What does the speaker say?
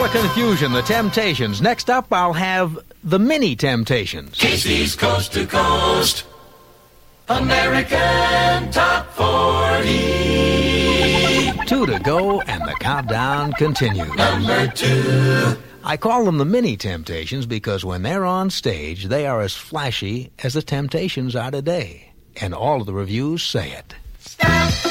of confusion, the Temptations. Next up, I'll have the Mini Temptations. Casey's Coast to Coast American Top 40. 2 to go, and the countdown continues. Number 2. I call them the Mini Temptations because when they're on stage, they are as flashy as the Temptations are today. And all of the reviews say it. Stop.